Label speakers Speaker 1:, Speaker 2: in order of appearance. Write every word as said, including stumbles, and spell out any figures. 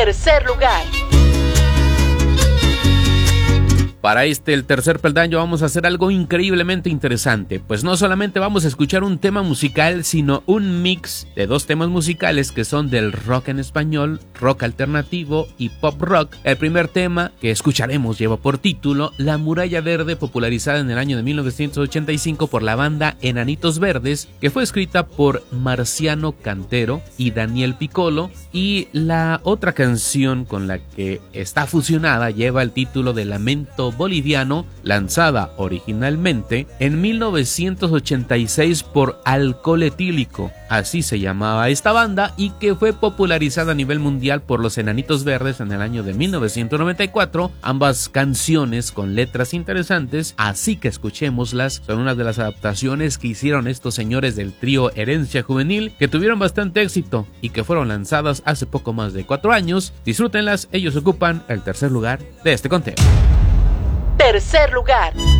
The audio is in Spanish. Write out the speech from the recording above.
Speaker 1: Tercer lugar.
Speaker 2: Para este, el tercer peldaño, vamos a hacer algo increíblemente interesante, pues no solamente vamos a escuchar un tema musical, sino un mix de dos temas musicales que son del rock en español, rock alternativo y pop rock. El primer tema que escucharemos lleva por título La Muralla Verde, popularizada en el año de mil novecientos ochenta y cinco por la banda Enanitos Verdes, que fue escrita por Marciano Cantero y Daniel Piccolo, y la otra canción con la que está fusionada lleva el título de Lamento Boliviano, lanzada originalmente en mil novecientos ochenta y seis por Alcohol Etílico, así se llamaba esta banda, y que fue popularizada a nivel mundial por los Enanitos Verdes en el año de mil novecientos noventa y cuatro, ambas canciones con letras interesantes, así que escuchémoslas. Son una de las adaptaciones que hicieron estos señores del trío Herencia Juvenil, que tuvieron bastante éxito y que fueron lanzadas hace poco más de cuatro años. Disfrútenlas, ellos ocupan el tercer lugar de este conteo.
Speaker 1: Tercer lugar.